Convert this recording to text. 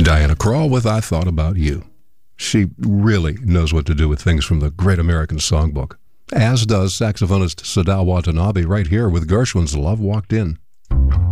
Diana Krall with I Thought About You. She really knows what to do with things from the Great American Songbook, as does saxophonist Sadao Watanabe right here with Gershwin's Love Walked In.